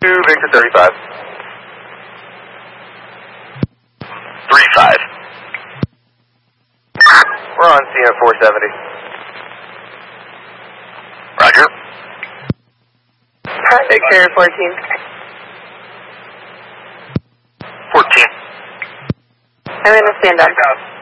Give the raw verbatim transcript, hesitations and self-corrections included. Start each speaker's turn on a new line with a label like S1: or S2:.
S1: two, Victor thirty-five. three five. We're on C M four seventy. Roger.
S2: Victor fourteen.
S1: fourteen.
S2: I'm going to stand up.